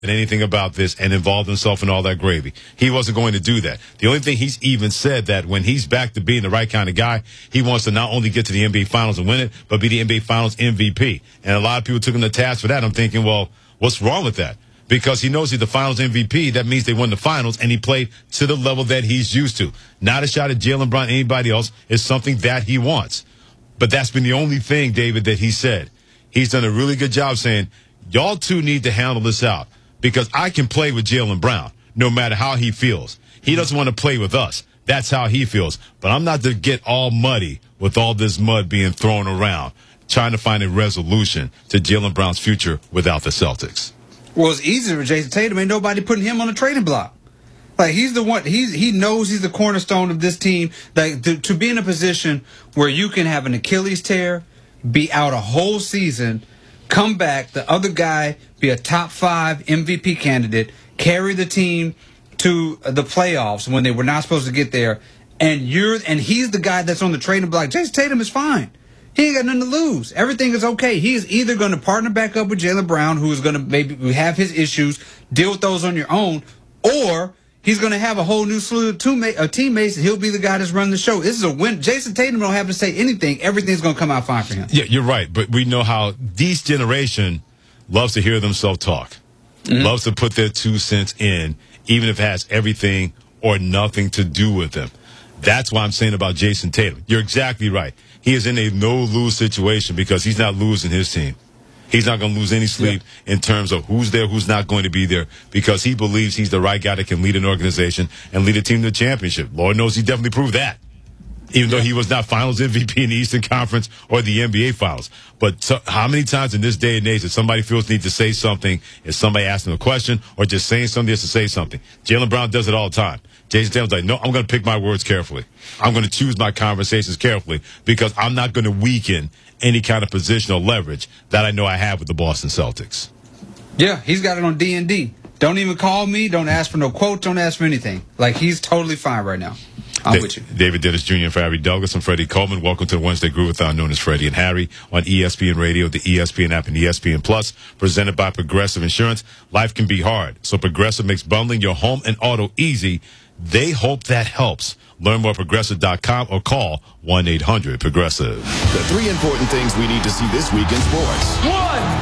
anything about this and involved himself in all that gravy. He wasn't going to do that. The only thing he's even said that when he's back to being the right kind of guy, he wants to not only get to the NBA Finals and win it, but be the NBA Finals MVP. And a lot of people took him to task for that. I'm thinking, well, what's wrong with that? Because he knows he's the Finals MVP. That means they won the Finals, and he played to the level that he's used to. Not a shot at Jaylen Brown, anybody else. It's something that he wants. But that's been the only thing, David, that he said. He's done a really good job saying, y'all two need to handle this out. Because I can play with Jaylen Brown, no matter how he feels. He doesn't want to play with us. That's how he feels. But I'm not to get all muddy with all this mud being thrown around, trying to find a resolution to Jaylen Brown's future without the Celtics. Well, it's easy for Jason Tatum. Ain't nobody putting him on the trading block. Like, he's the one. He knows he's the cornerstone of this team. Like, to be in a position where you can have an Achilles tear, be out a whole season, come back, the other guy be a top 5 MVP candidate, carry the team to the playoffs when they were not supposed to get there, and he's the guy that's on the trading block. Jason Tatum is fine. He ain't got nothing to lose. Everything is okay. He's either going to partner back up with Jaylen Brown, who is going to maybe have his issues, deal with those on your own, or he's going to have a whole new slew of teammates, and he'll be the guy that's running the show. This is a win. Jason Tatum don't have to say anything. Everything's going to come out fine for him. Yeah, you're right. But we know how this generation loves to hear themselves talk. Mm-hmm. Loves to put their 2 cents in, even if it has everything or nothing to do with them. That's why I'm saying about Jason Tatum. You're exactly right. He is in a no-lose situation because he's not losing his team. He's not going to lose any sleep in terms of who's there, who's not going to be there, because he believes he's the right guy that can lead an organization and lead a team to the championship. Lord knows he definitely proved that, even though he was not Finals MVP in the Eastern Conference or the NBA Finals. But how many times in this day and age that somebody feels the need to say something, if somebody asks him a question, or just saying something just to say something? Jaylen Brown does it all the time. Jason Tatum's like, no, I'm going to pick my words carefully. I'm going to choose my conversations carefully because I'm not going to weaken any kind of positional leverage that I know I have with the Boston Celtics. Yeah, he's got it on D&D. Don't even call me. Don't ask for no quotes. Don't ask for anything. Like, he's totally fine right now. I'm with you. David Dennis Jr. and Harry Douglas and Freddie Coleman. Welcome to the Wednesday Groovathon, known as Freddie and Harry, on ESPN Radio, the ESPN app, and ESPN Plus, presented by Progressive Insurance. Life can be hard, so Progressive makes bundling your home and auto easy. They hope that helps. Learn more at Progressive.com or call 1-800-PROGRESSIVE. The 3 important things we need to see this week in sports. 1, 2, 3,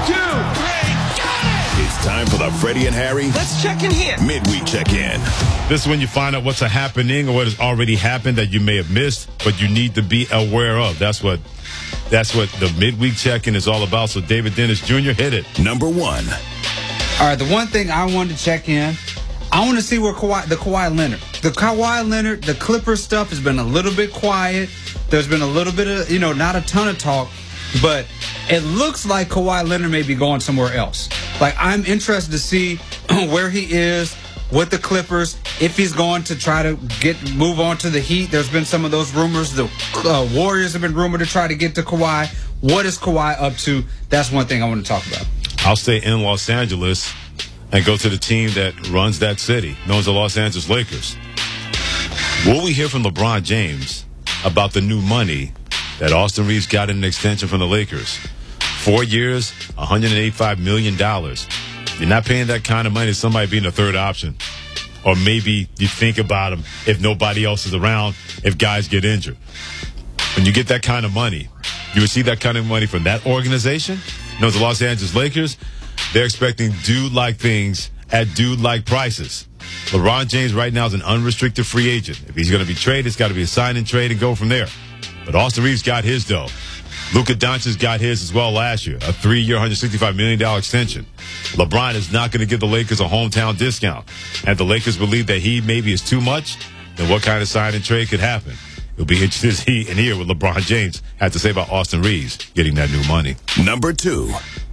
got it! It's time for the Freddie and Harry. Let's check in here. Midweek check-in. This is when you find out what's happening or what has already happened that you may have missed, but you need to be aware of. That's what the midweek check-in is all about. So David Dennis Jr., hit it. Number 1. All right, the one thing I wanted to check in, I want to see where Kawhi Leonard, the Clippers stuff has been a little bit quiet. There's been a little bit of, not a ton of talk, but it looks like Kawhi Leonard may be going somewhere else. Like, I'm interested to see where he is with the Clippers, if he's going to try to move on to the Heat. There's been some of those rumors. The Warriors have been rumored to try to get to Kawhi. What is Kawhi up to? That's one thing I want to talk about. I'll stay in Los Angeles and go to the team that runs that city, known as the Los Angeles Lakers. Will we hear from LeBron James about the new money that Austin Reeves got in an extension from the Lakers? 4 years, $185 million. You're not paying that kind of money to somebody being a third option. Or maybe you think about him if nobody else is around, if guys get injured. When you get that kind of money, you receive that kind of money from that organization, known as the Los Angeles Lakers. They're expecting dude-like things at dude-like prices. LeBron James right now is an unrestricted free agent. If he's going to be traded, it's got to be a sign and trade and go from there. But Austin Reeves got his, though. Luka Doncic got his as well last year, a 3-year, $165 million extension. LeBron is not going to give the Lakers a hometown discount. And if the Lakers believe that he maybe is too much, then what kind of sign and trade could happen? It'll be interesting to see and hear what LeBron James had to say about Austin Reeves getting that new money. Number 2.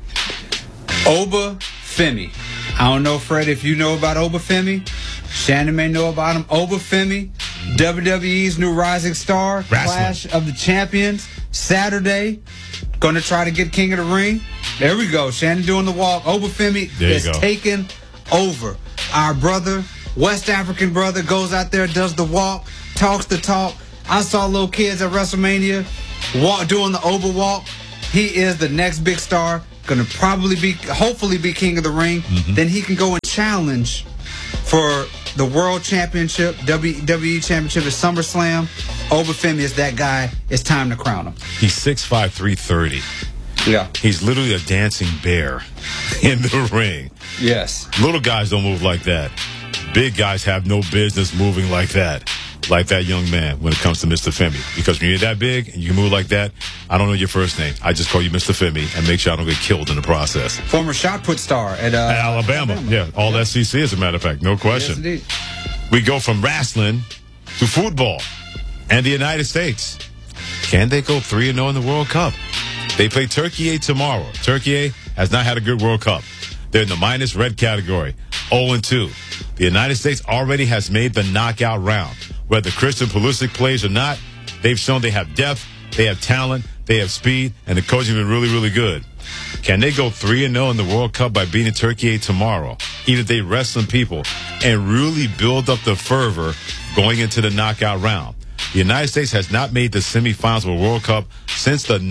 Oba Femi. I don't know, Fred, if you know about Oba Femi. Shannon may know about him. Oba Femi, WWE's new rising star. Clash of the Champions. Saturday. Going to try to get King of the Ring. There we go. Shannon doing the walk. Oba Femi is taking over. Our brother, West African brother, goes out there, does the walk, talks the talk. I saw little kids at WrestleMania doing the Oba walk. He is the next big star. going to hopefully be King of the Ring, then he can go and challenge for the World Championship, WWE Championship at SummerSlam. Obafemi is that guy. It's time to crown him. He's 6'5", 330. Yeah. He's literally a dancing bear in the ring. Yes. Little guys don't move like that. Big guys have no business moving like that young man when it comes to Mr. Femi. Because when you're that big and you move like that, I don't know your first name. I just call you Mr. Femi and make sure I don't get killed in the process. Former shot put star at Alabama. Yeah, all SEC as a matter of fact. No question. Yes, indeed. We go from wrestling to football and the United States. Can they go 3-0 in the World Cup? They play Turkey tomorrow. Turkey has not had a good World Cup. They're in the minus red category, 0-2. The United States already has made the knockout round. Whether Christian Pulisic plays or not, they've shown they have depth, they have talent, they have speed, and the coaching has been really, really good. Can they go 3-0 in the World Cup by beating Turkey tomorrow? Even if they rest some people and really build up the fervor going into the knockout round. The United States has not made the semifinals of a World Cup since the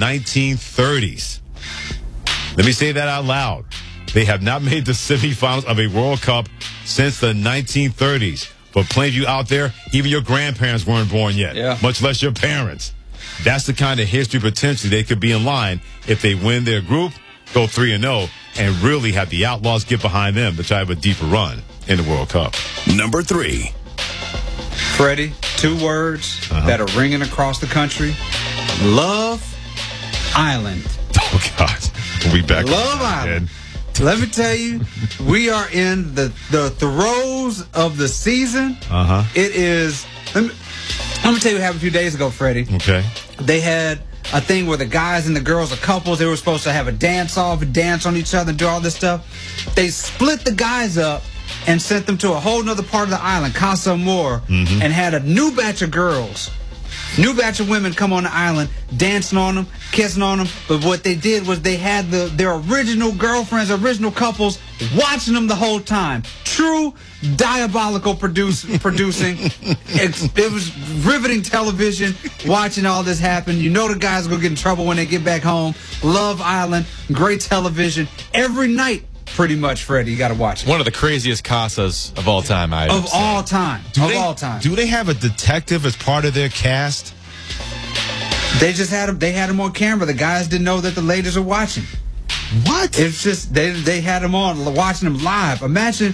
1930s. Let me say that out loud. They have not made the semifinals of a World Cup since the 1930s. For plenty of you out there, even your grandparents weren't born yet, much less your parents. That's the kind of history potentially they could be in line if they win their group, go 3-0, and really have the Outlaws get behind them to try to have a deeper run in the World Cup. Number 3. Freddie, 2 words that are ringing across the country. Love Island. Oh, God. We back. Love Island. Let me tell you, we are in the throes of the season. It is. Let me tell you what happened a few days ago, Freddie. Okay. They had a thing where the guys and the girls are couples. They were supposed to have a dance-off and dance on each other and do all this stuff. They split the guys up and sent them to a whole nother part of the island, Casa Amor, and had a new batch of girls. New batch of women come on the island, dancing on them, kissing on them. But what they did was they had their original girlfriends, original couples, watching them the whole time. True diabolical producing. It was riveting television, watching all this happen. You know the guys are going to get in trouble when they get back home. Love Island, great television. Every night, pretty much, Freddie, you got to watch it. One of the craziest casas of all time, all time. Do they have a detective as part of their cast? They just had him. They had him on camera. The guys didn't know that the ladies are watching. What? It's just they had him on, watching them live. Imagine.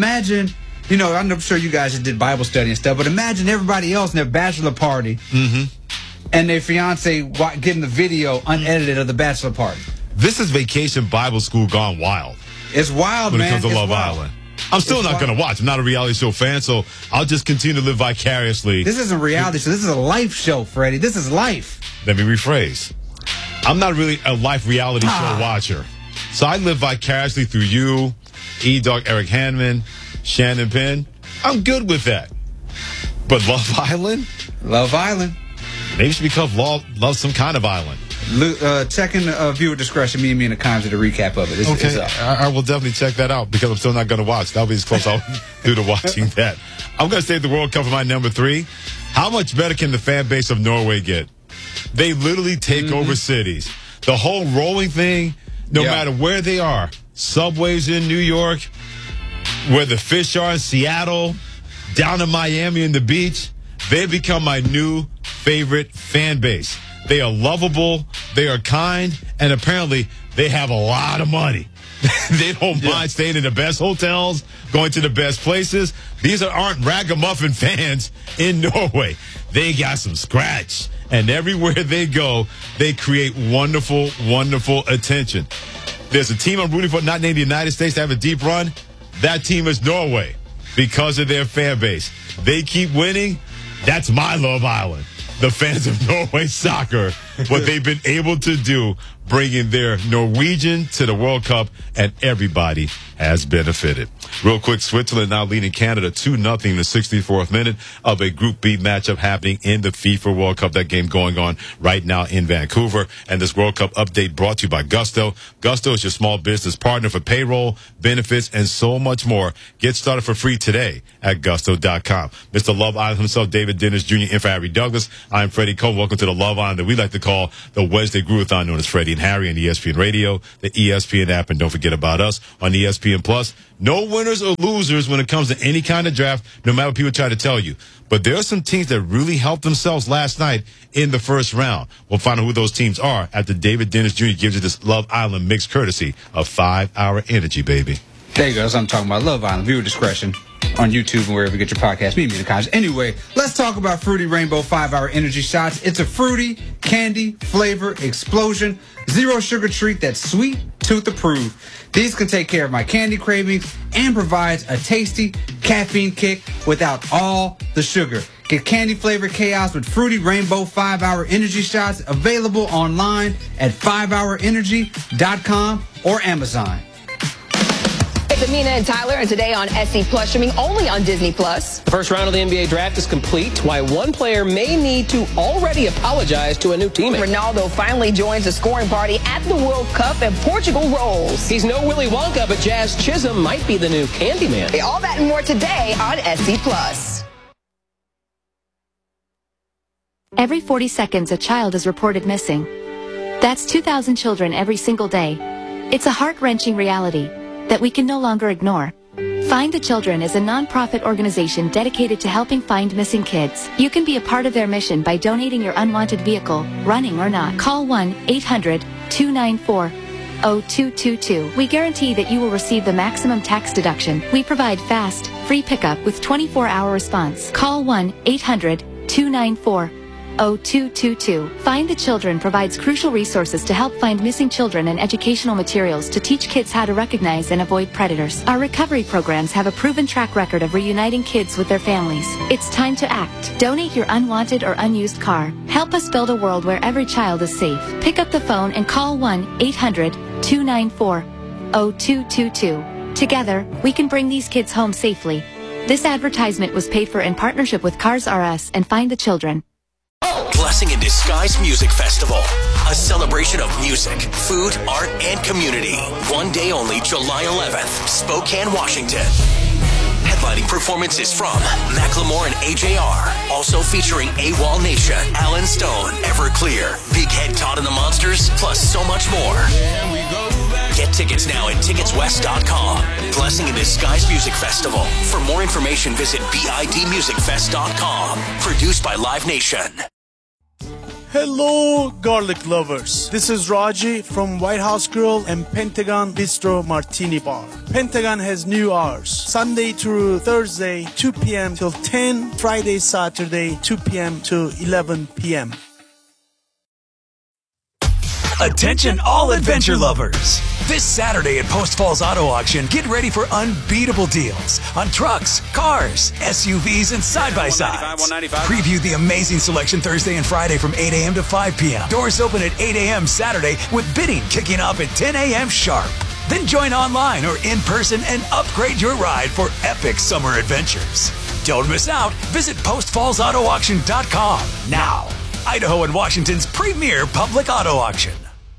You know, I'm sure you guys just did Bible study and stuff, but imagine everybody else in their bachelor party and their fiance getting the video unedited of the bachelor party. This is Vacation Bible School gone wild. It's wild, when man. When it comes to Love Island. I'm still not going to watch. I'm not a reality show fan, so I'll just continue to live vicariously. This isn't a reality show. This is a life show, Freddie. This is life. Let me rephrase. I'm not really a life reality show watcher. So I live vicariously through you, E-Dog, Eric Hanman, Shannon Penn. I'm good with that. But Love Island? Love Island. Maybe it should be called Love Some Kind of Island. Checking viewer discretion, me and the Kimes at a recap of it. It's I will definitely check that out because I'm still not going to watch. That'll be as close I'll do to watching that. I'm going to save the World Cup for my number 3. How much better can the fan base of Norway get? They literally take over cities. The whole rolling thing, no matter where they are, subways in New York, where the fish are in Seattle, down in Miami and the beach, they become my new favorite fan base. They are lovable, they are kind, and apparently they have a lot of money. They don't mind staying in the best hotels, going to the best places. These aren't ragamuffin fans in Norway. They got some scratch. And everywhere they go, they create wonderful, wonderful attention. There's a team I'm rooting for, not named the United States, to have a deep run. That team is Norway because of their fan base. They keep winning. That's my Love Island. The fans of Norway soccer, what they've been able to do, bringing their Norwegian to the World Cup, and everybody has benefited. Real quick, Switzerland now leading Canada 2-0 in the 64th minute of a Group B matchup happening in the FIFA World Cup. That game going on right now in Vancouver. And this World Cup update brought to you by Gusto. Gusto is your small business partner for payroll, benefits, and so much more. Get started for free today at Gusto.com. Mr. Love Island himself, David Dennis Jr., in for Harry Douglas. I'm Freddie Cole. Welcome to the Love Island that we like to call call the Wednesday Groovathon, known as Freddie and Harry on ESPN Radio, the ESPN app, and don't forget about us on ESPN Plus. No winners or losers when it comes to any kind of draft, no matter what people try to tell you. But there are some teams that really helped themselves last night in the first round. We'll find out who those teams are after David Dennis Jr. gives you this Love Island mix courtesy of 5 Hour Energy, baby. There you go. That's what I'm talking about. Love Island. Viewer discretion on YouTube and wherever you get your podcast. Me, the Conj. Anyway, let's talk about Fruity Rainbow 5 Hour Energy Shots. It's a fruity, candy, flavor, explosion, zero sugar treat that's sweet, tooth approved. These can take care of my candy cravings and provides a tasty caffeine kick without all the sugar. Get candy flavored chaos with Fruity Rainbow 5 Hour Energy Shots, available online at 5hourenergy.com or Amazon. It's Amina and Tyler, and today on SC Plus, streaming only on Disney Plus. The first round of the NBA draft is complete. Why one player may need to already apologize to a new teammate. Ronaldo finally joins the scoring party at the World Cup, and Portugal rolls. He's no Willy Wonka, but Jazz Chisholm might be the new Candyman. All that and more today on SC Plus. Every 40 seconds, a child is reported missing. That's 2,000 children every single day. It's a heart-wrenching reality that we can no longer ignore. Find the Children is a non-profit organization dedicated to helping find missing kids. You can be a part of their mission by donating your unwanted vehicle, running or not. Call 1-800-294-0222. We guarantee that you will receive the maximum tax deduction. We provide fast, free pickup with 24-hour response. Call 1-800-294-0222. Find the Children provides crucial resources to help find missing children and educational materials to teach kids how to recognize and avoid predators. Our recovery programs have a proven track record of reuniting kids with their families. It's time to act. Donate your unwanted or unused car. Help us build a world where every child is safe. Pick up the phone and call 1-800-294-0222. Together, we can bring these kids home safely. This advertisement was paid for in partnership with Cars R Us and Find the Children. Blessing in Disguise Music Festival. A celebration of music, food, art, and community. One day only, July 11th, Spokane, Washington. Headlining performances from Macklemore and AJR. Also featuring AWOL Nation, Alan Stone, Everclear, Big Head Todd and the Monsters, plus so much more. Get tickets now at ticketswest.com. Blessing in Disguise Music Festival. For more information, visit bidmusicfest.com. Produced by Live Nation. Hello, garlic lovers. This is Raji from White House Grill and Pentagon Bistro Martini Bar. Pentagon has new hours. Sunday through Thursday, 2 p.m. till 10. Friday, Saturday, 2 p.m. to 11 p.m. Attention all adventure lovers. This Saturday at Post Falls Auto Auction, get ready for unbeatable deals on trucks, cars, SUVs, and side-by-sides. Preview the amazing selection Thursday and Friday from 8 a.m. to 5 p.m. Doors open at 8 a.m. Saturday with bidding kicking off at 10 a.m. sharp. Then join online or in person and upgrade your ride for epic summer adventures. Don't miss out. Visit postfallsautoauction.com now. Idaho and Washington's premier public auto auction.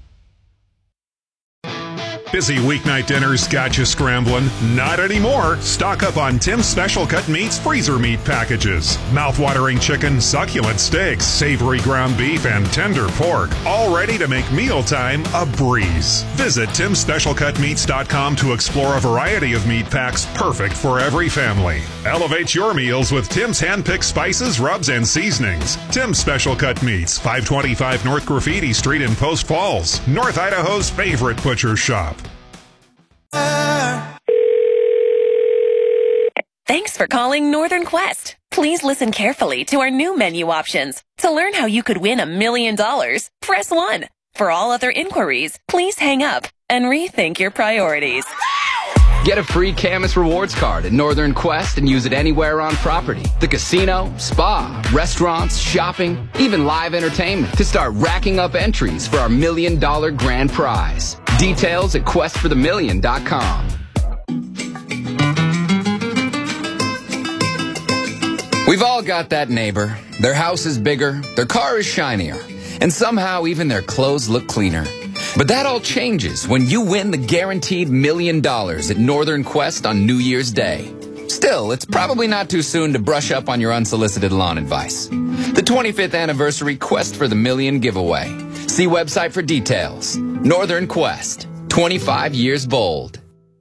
Busy weeknight dinners got you scrambling? Not anymore. Stock up on Tim's Special Cut Meats freezer meat packages. Mouth-watering chicken, succulent steaks, savory ground beef, and tender pork. All ready to make mealtime a breeze. Visit TimSpecialCutMeats.com to explore a variety of meat packs perfect for every family. Elevate your meals with Tim's hand-picked spices, rubs, and seasonings. Tim's Special Cut Meats, 525 North Graffiti Street in Post Falls, North Idaho's favorite butcher shop. Thanks for calling Northern Quest. Please listen carefully to our new menu options. To learn how you could win $1 million, press 1. For all other inquiries, please hang up and rethink your priorities. Get a free Camus Rewards card at Northern Quest and use it anywhere on property. The casino, spa, restaurants, shopping, even live entertainment to start racking up entries for our $1 million grand prize. Details at questforthemillion.com. We've all got that neighbor. Their house is bigger, their car is shinier, and somehow even their clothes look cleaner. But that all changes when you win the guaranteed $1 million at Northern Quest on New Year's Day. Still, it's probably not too soon to brush up on your unsolicited lawn advice. The 25th anniversary Quest for the Million giveaway. See website for details. Northern Quest, 25 years bold.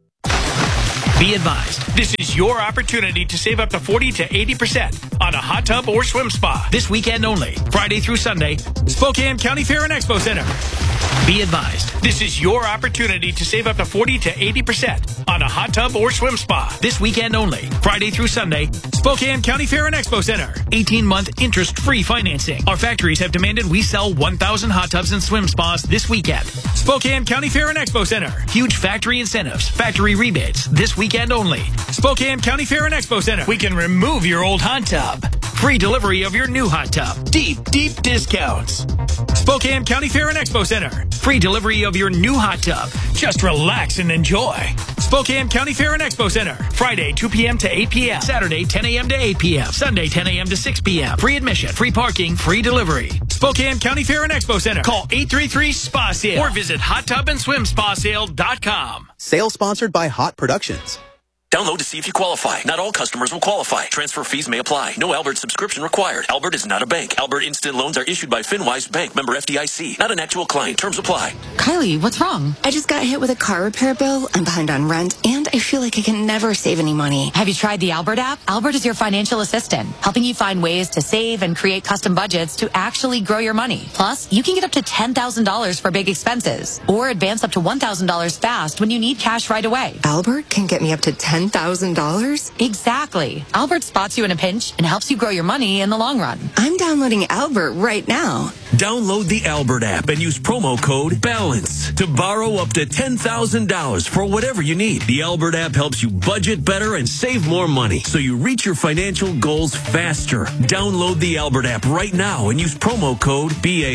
Be advised, this is your opportunity to save up to 40 to 80% on a hot tub or swim spa. This weekend only, Friday through Sunday, Spokane County Fair and Expo Center. Be advised, this is your opportunity to save up to 40 to 80% on a hot tub or swim spa. This weekend only, Friday through Sunday, Spokane County Fair and Expo Center. 18-month interest-free financing. Our factories have demanded we sell 1,000 hot tubs and swim spas this weekend. Spokane County Fair and Expo Center. Huge factory incentives, factory rebates this weekend only. Spokane County Fair and Expo Center. We can remove your old hot tub. Free delivery of your new hot tub. Deep discounts. Spokane County Fair and Expo Center. Free delivery of your new hot tub. Just relax and enjoy. Spokane County Fair and Expo Center. Friday, 2 p.m. to 8 p.m. Saturday, 10 a.m. to 8 p.m. Sunday, 10 a.m. to 6 p.m. Free admission, free parking, free delivery. Spokane County Fair and Expo Center. Call 833-SPA-SALE or visit hottubandSwimSpaSale.com. Sale sponsored by Hot Productions. Download to see if you qualify. Not all customers will qualify. Transfer fees may apply. No Albert subscription required. Albert is not a bank. Albert Instant Loans are issued by FinWise Bank, member FDIC. Not an actual client. Terms apply. Kylie, what's wrong? I just got hit with a car repair bill. I'm behind on rent, and I feel like I can never save any money. Have you tried the Albert app? Albert is your financial assistant, helping you find ways to save and create custom budgets to actually grow your money. Plus, you can get up to $10,000 for big expenses, or advance up to $1,000 fast when you need cash right away. Albert can get me up to $10,000? Exactly. Albert spots you in a pinch and helps you grow your money in the long run. I'm downloading Albert right now. Download the Albert app and use promo code BALANCE to borrow up to $10,000 for whatever you need. The Albert app helps you budget better and save more money so you reach your financial goals faster. Download the Albert app right now and use promo code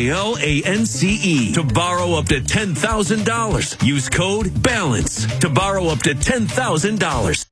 BALANCE to borrow up to $10,000. Use code BALANCE to borrow up to $10,000.